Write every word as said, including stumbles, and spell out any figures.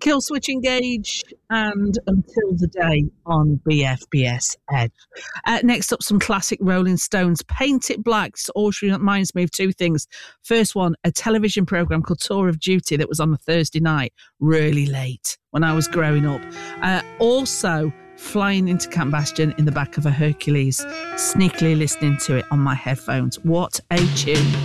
Kill Switch Engage and Until the Day on B F B S Edge. Uh, next up, some classic Rolling Stones. Paint It Black. This always reminds me of two things. First one, a television programme called Tour of Duty that was on a Thursday night, really late when I was growing up. Uh, also, flying into Camp Bastion in the back of a Hercules, sneakily listening to it on my headphones. What a tune.